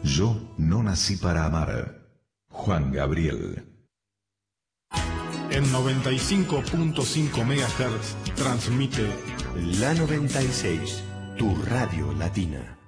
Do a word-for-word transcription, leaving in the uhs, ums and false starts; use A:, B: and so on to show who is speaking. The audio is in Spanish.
A: Yo no nací para amar. Juan Gabriel.
B: En noventa y cinco punto cinco megahertz transmite
C: La noventa y seis, tu radio latina.